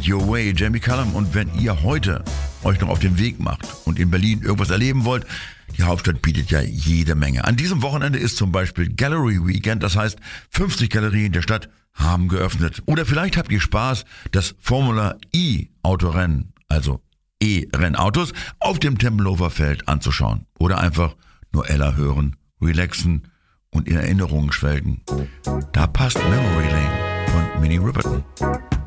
It Your Way, Jamie Cullum. Und wenn ihr heute euch noch auf den Weg macht und in Berlin irgendwas erleben wollt, die Hauptstadt bietet ja jede Menge. An diesem Wochenende ist zum Beispiel Gallery Weekend, das heißt 50 Galerien der Stadt haben geöffnet. Oder vielleicht habt ihr Spaß, das Formula E Autorennen, also E-Rennautos, auf dem Tempelhofer Feld anzuschauen. Oder einfach nur Ella hören, relaxen und in Erinnerungen schwelgen. Da passt Memory Lane von Minnie Riperton.